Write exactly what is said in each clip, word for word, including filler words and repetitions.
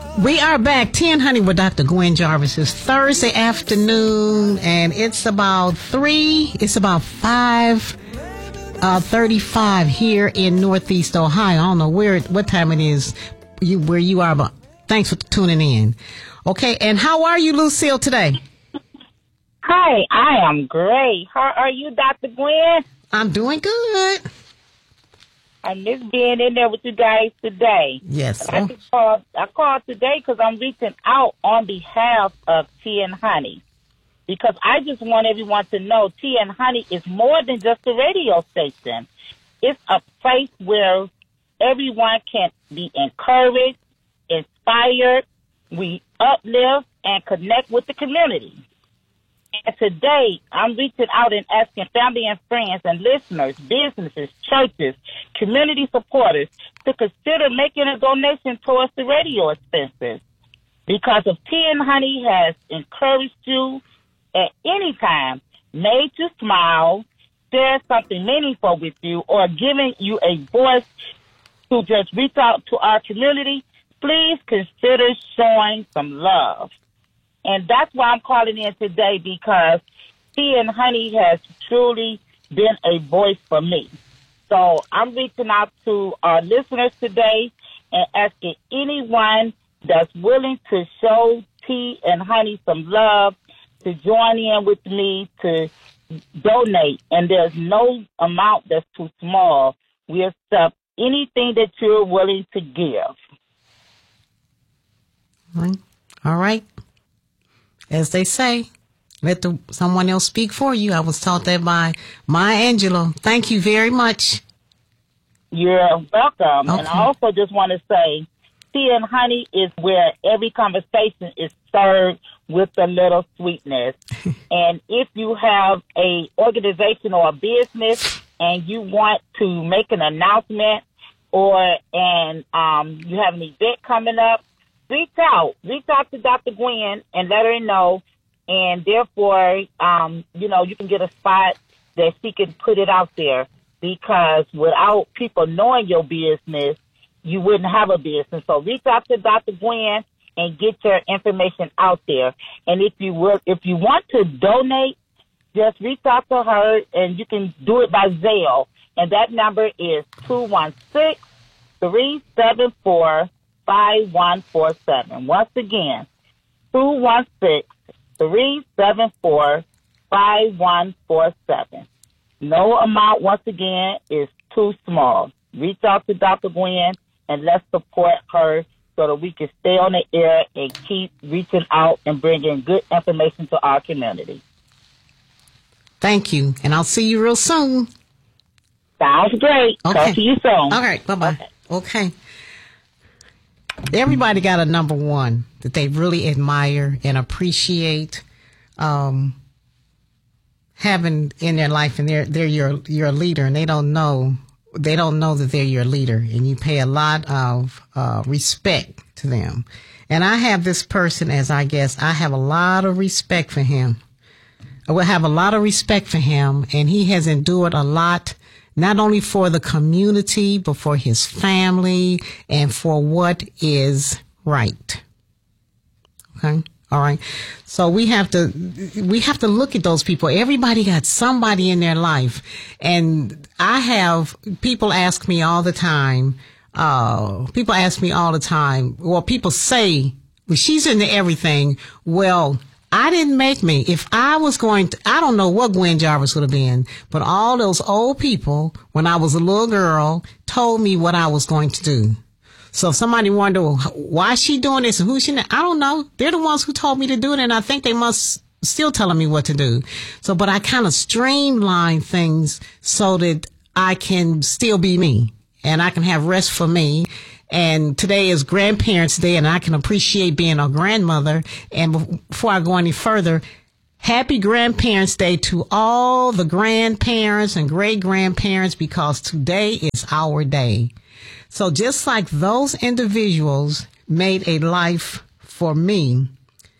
We are back, Tea and Honey with Doctor Gwen Jarvis. It's Thursday afternoon, and it's about three, it's about five uh, thirty-five here in Northeast Ohio. I don't know where, what time it is you, where you are, but thanks for tuning in. Okay, and how are you, Lucille, today? Hi, I am great. How are you, Doctor Gwen? I'm doing good. I miss being in there with you guys today. Yes. I, just called, I called today because I'm reaching out on behalf of Tea and Honey. Because I just want everyone to know Tea and Honey is more than just a radio station. It's a place where everyone can be encouraged, inspired, we uplift, and connect with the community. And today, I'm reaching out and asking family and friends and listeners, businesses, churches, community supporters to consider making a donation towards the radio expenses. Because if Tea and Honey has encouraged you at any time, made you smile, shared something meaningful with you, or given you a voice to just reach out to our community, please consider showing some love. And that's why I'm calling in today, because Tea and Honey has truly been a voice for me. So I'm reaching out to our listeners today and asking anyone that's willing to show Tea and Honey some love to join in with me to donate. And there's no amount that's too small. We accept anything that you're willing to give. All right. As they say, let the, someone else speak for you. I was taught that by Maya Angelou. Thank you very much. You're welcome. Okay. And I also just want to say, Tea and Honey is where every conversation is served with a little sweetness. And if you have a organization or a business and you want to make an announcement or and um, you have an event coming up, reach out. Reach out to Doctor Gwen and let her know. And therefore, um, you know, you can get a spot that she can put it out there. Because without people knowing your business, you wouldn't have a business. So reach out to Doctor Gwen and get your information out there. And if you will, if you want to donate, just reach out to her, and you can do it by Zelle. And that number is two one six, three seven four, five one four seven. Once again, two one six, three seven four, five one four seven. No amount, once again, is too small. Reach out to Doctor Gwen and let's support her so that we can stay on the air and keep reaching out and bringing good information to our community. Thank you. And I'll see you real soon. Sounds great. Okay. Talk to you soon. All right. Bye-bye. Okay. okay. Everybody got a number one that they really admire and appreciate um, having in their life, and they're they're your your leader, and they don't know they don't know that they're your leader, and you pay a lot of uh, respect to them. And I have this person as I guess I have a lot of respect for him. I will have a lot of respect for him, and he has endured a lot. Not only for the community, but for his family and for what is right. Okay. All right. So we have to, we have to look at those people. Everybody got somebody in their life. And I have, people ask me all the time, uh, people ask me all the time, well, people say, well, she's into everything. Well, I didn't make me. If I was going to, I don't know what Gwen Jarvis would have been, but all those old people, when I was a little girl, told me what I was going to do. So if somebody wonder why is she doing this and who's she, I don't know. They're the ones who told me to do it, and I think they must still telling me what to do. So, but I kind of streamline things so that I can still be me and I can have rest for me. And today is Grandparents' Day, and I can appreciate being a grandmother. And before I go any further, happy Grandparents' Day to all the grandparents and great-grandparents, because today is our day. So just like those individuals made a life for me,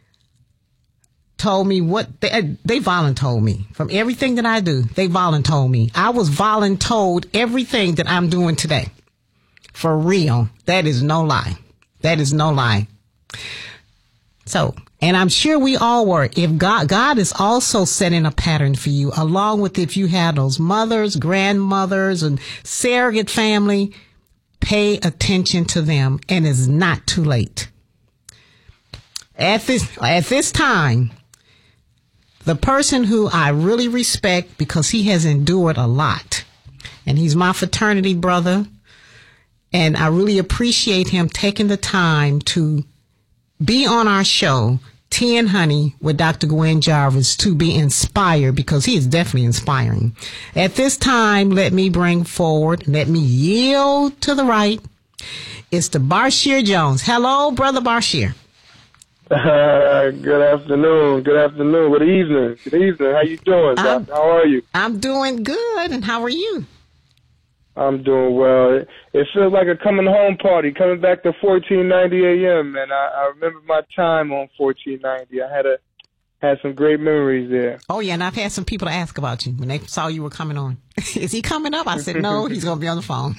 told me what they, they voluntold me from everything that I do. They voluntold me. I was voluntold everything that I'm doing today. For real. That is no lie. That is no lie. So, and I'm sure we all were. If God, God is also setting a pattern for you, along with if you have those mothers, grandmothers, and surrogate family, pay attention to them, and it's not too late. At this, at this time, the person who I really respect because he has endured a lot, and he's my fraternity brother, and I really appreciate him taking the time to be on our show, Tea and Honey with Doctor Gwen Jarvis, to be inspired, because he is definitely inspiring. At this time, let me bring forward, let me yield to the right. It's the Bashir Jones. Hello, Brother Bashir. Uh, good afternoon. Good afternoon. Good evening. Good evening. How you doing, Doctor? How are you? I'm doing good. And how are you? I'm doing well. It, it feels like a coming home party, coming back to fourteen ninety A M. And I, I remember my time on fourteen ninety. I had a had some great memories there. Oh yeah, and I've had some people to ask about you when they saw you were coming on. Is he coming up? I said no. He's going to be on the phone.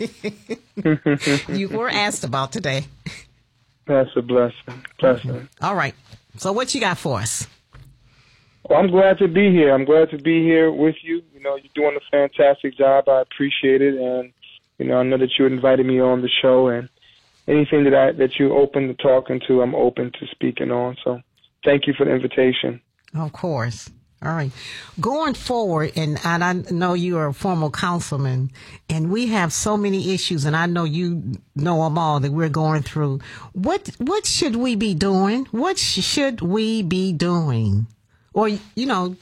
You were asked about today. That's a blessing. Blessing. All right. So what you got for us? Well, I'm glad to be here. I'm glad to be here with you. You know, you're doing a fantastic job. I appreciate it. And, you know, I know that you invited me on the show, and anything that I that you're open to talking to, I'm open to speaking on. So thank you for the invitation. Of course. All right. Going forward, and, and I know you are a former councilman, and we have so many issues, and I know you know them all that we're going through. What what should we be doing? What sh- should we be doing? Or, you know.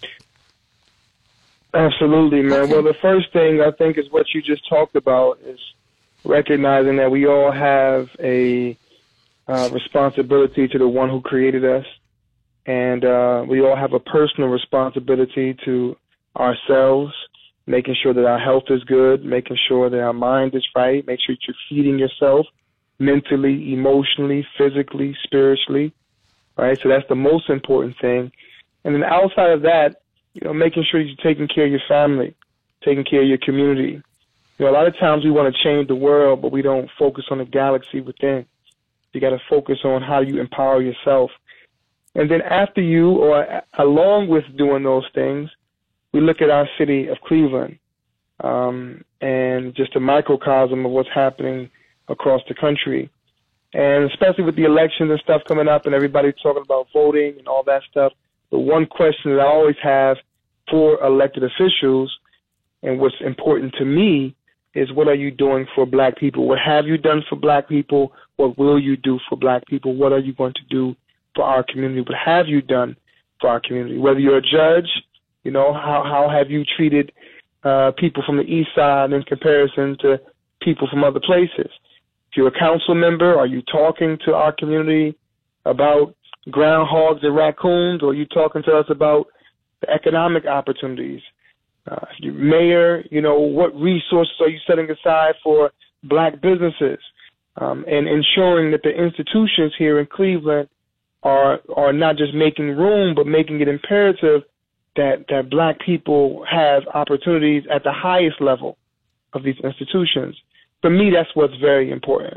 Absolutely, man. Okay. Well, the first thing I think is what you just talked about, is recognizing that we all have a uh, responsibility to the one who created us. And uh, we all have a personal responsibility to ourselves, making sure that our health is good, making sure that our mind is right, make sure you're feeding yourself mentally, emotionally, physically, spiritually, right? So that's the most important thing. And then outside of that, you know, making sure you're taking care of your family, taking care of your community. You know, a lot of times we want to change the world, but we don't focus on the galaxy within. You got to focus on how you empower yourself. And then after you, or along with doing those things, we look at our city of Cleveland, um, and just a microcosm of what's happening across the country. And especially with the elections and stuff coming up and everybody talking about voting and all that stuff, the one question that I always have for elected officials, and what's important to me, is what are you doing for black people? What have you done for black people? What will you do for black people? What are you going to do for our community? What have you done for our community? Whether you're a judge, you know, how, how have you treated uh, people from the east side in comparison to people from other places? If you're a council member, are you talking to our community about groundhogs and raccoons, or are you talking to us about the economic opportunities? Uh, if you're mayor, you know, what resources are you setting aside for black businesses, um, and ensuring that the institutions here in Cleveland are are not just making room, but making it imperative that, that black people have opportunities at the highest level of these institutions. For me, that's what's very important.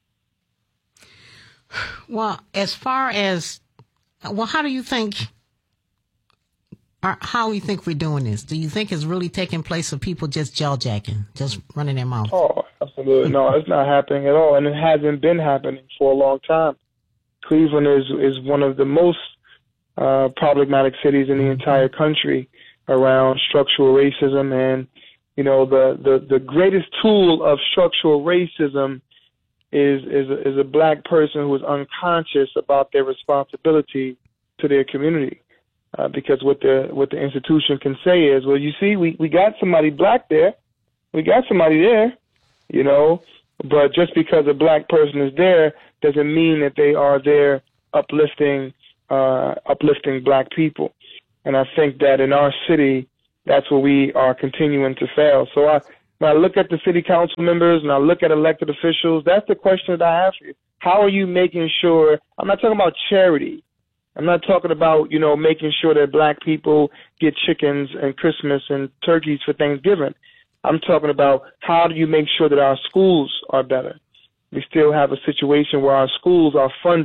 Well, as far as, well, how do you think, or how do you think we're doing this? Do you think it's really taking place of people just jaw-jacking, just running their mouth? Oh, absolutely. No, it's not happening at all, and it hasn't been happening for a long time. Cleveland is, is one of the most uh, problematic cities in the entire country around structural racism, and, you know, the, the, the greatest tool of structural racism is is a, is a black person who is unconscious about their responsibility to their community, uh, because what the what the institution can say is, well, you see, we, we got somebody black there, we got somebody there, you know, but just because a black person is there doesn't mean that they are there uplifting uh, uplifting black people. And I think that in our city, that's where we are continuing to fail. So I. When I look at the city council members and I look at elected officials, that's the question that I have for you. How are you making sure, I'm not talking about charity. I'm not talking about, you know, making sure that black people get chickens and Christmas and turkeys for Thanksgiving. I'm talking about how do you make sure that our schools are better? We still have a situation where our schools are funded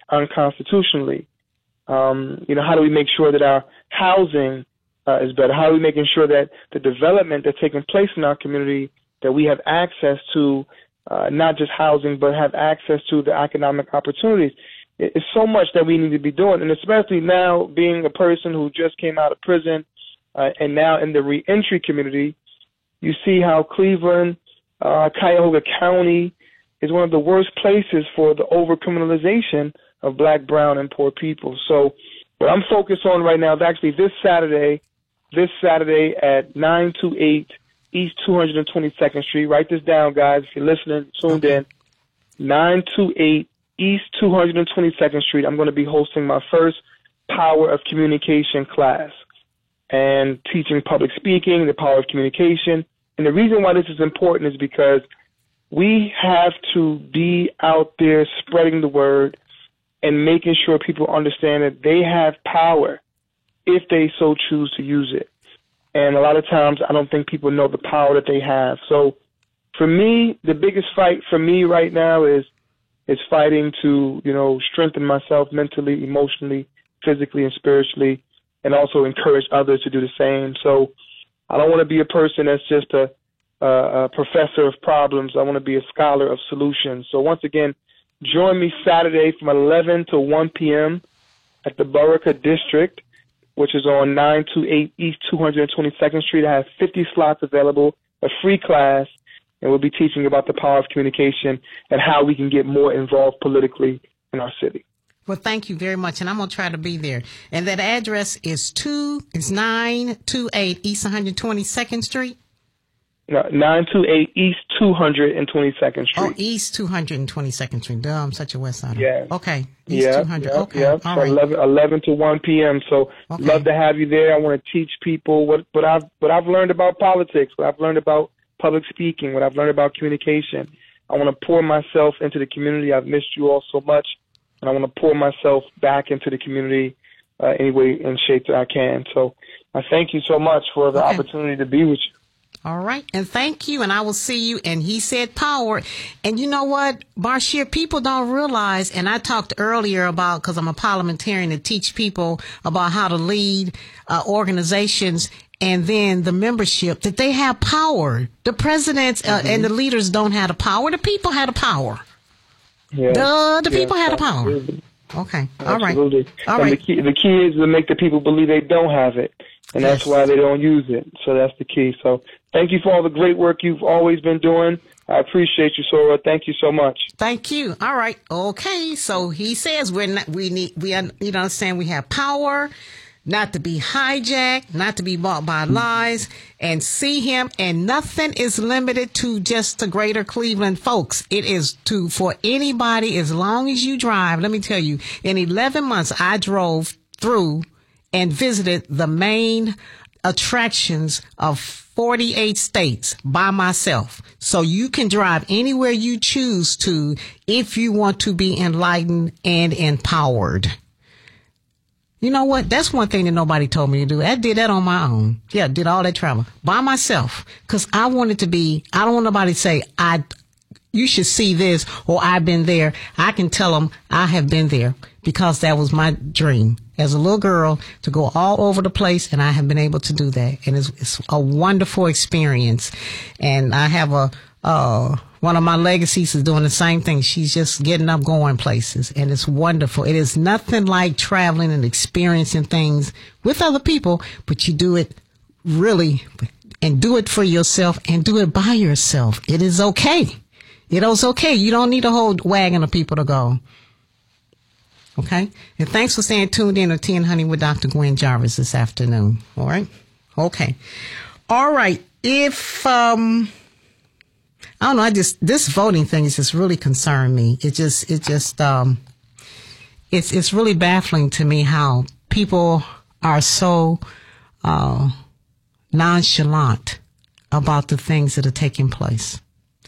unconstitutionally? Um, you know, how do we make sure that our housing uh, is better? How are we making sure that the development that's taking place in our community, that we have access to uh, not just housing, but have access to the economic opportunities? It's so much that we need to be doing, and especially now being a person who just came out of prison uh, and now in the reentry community, you see how Cleveland, uh, Cuyahoga County is one of the worst places for the over-criminalization of black, brown, and poor people. So what I'm focused on right now is actually this Saturday, this Saturday at nine two eight East two hundred twenty-second Street. Write this down, guys, if you're listening, tuned in. nine two eight East two hundred twenty-second Street. I'm going to be hosting my first Power of Communication class and teaching public speaking, the power of communication. And the reason why this is important is because we have to be out there spreading the word and making sure people understand that they have power if they so choose to use it. And a lot of times I don't think people know the power that they have. So for me, the biggest fight for me right now is is fighting to, you know, strengthen myself mentally, emotionally, physically, and spiritually, and also encourage others to do the same. So I don't want to be a person that's just a, a, a professor of problems. I want to be a scholar of solutions. So once again, join me Saturday from eleven to one p.m. at the Burica District, which is on nine two eight East two hundred twenty-second Street. I have fifty slots available, a free class, and we'll be teaching about the power of communication and how we can get more involved politically in our city. Well, thank you very much, and I'm going to try to be there. And that address is two, it's nine two eight East one hundred twenty-second Street? No, nine two eight East two hundred twenty-second Street. Oh, East two hundred twenty-second Street. Duh, I'm such a West Sider. Yeah. Okay, East yeah, two hundred. Yeah, okay, yeah. all so right. eleven, eleven to one p.m. So okay. Love to have you there. I want to teach people what, what, I've, what I've learned about politics, what I've learned about public speaking, what I've learned about communication. I want to pour myself into the community. I've missed you all so much, and I want to pour myself back into the community uh, any way and shape that I can. So I thank you so much for the okay. opportunity to be with you. All right. And thank you. And I will see you. And he said power. And you know what, Bashir, people don't realize, and I talked earlier about, because I'm a parliamentarian, to teach people about how to lead uh, organizations and then the membership, that they have power. The presidents uh, mm-hmm. and the leaders don't have the power. The people have the power. Yeah. Duh, the yeah, people have the power. absolutely. Okay. All absolutely. right. All and right. The key, the key is to make the people believe they don't have it. And that's why they don't use it. So that's the key. So thank you for all the great work you've always been doing. I appreciate you, Sora. Thank you so much. Thank you. All right. Okay. So he says we're not, we need, we, you know, saying we have power, not to be hijacked, not to be bought by lies, and see him. And nothing is limited to just the greater Cleveland folks. It is to, for anybody, as long as you drive. Let me tell you, in eleven months, I drove through and visited the main attractions of forty-eight states by myself. So you can drive anywhere you choose to if you want to be enlightened and empowered. You know what? That's one thing that nobody told me to do. I did that on my own. Yeah, did all that travel by myself because I wanted to be, I don't want nobody to say, I, you should see this or I've been there. I can tell them I have been there because that was my dream as a little girl to go all over the place, and I have been able to do that. And it's, it's a wonderful experience. And I have a, uh, one of my legacies is doing the same thing. She's just getting up, going places, and it's wonderful. It is nothing like traveling and experiencing things with other people, but you do it really and do it for yourself and do it by yourself. It is okay. It is okay. You don't need a whole wagon of people to go. Okay? And thanks for staying tuned in to Tea and Honey with Doctor Gwen Jarvis this afternoon. All right? Okay. All right. If, um, I don't know, I just, this voting thing is just really concerned me. It just, it just, um, it's, it's really baffling to me how people are so, uh, nonchalant about the things that are taking place.